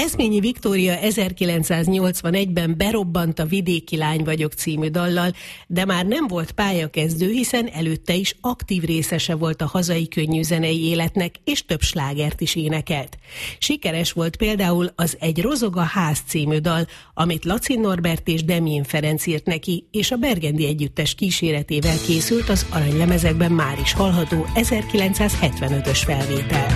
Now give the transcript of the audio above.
Eszményi Viktória 1981-ben berobbant a Vidéki lány vagyok című dallal, de már nem volt pályakezdő, hiszen előtte is aktív részese volt a hazai könnyűzenei életnek, és több slágert is énekelt. Sikeres volt például az Egy rozog a ház című dal, amit Laci Norbert és Demjén Ferenc írt neki, és a Bergendi Együttes kíséretével készült az aranylemezekben már is hallható 1975-ös felvétel.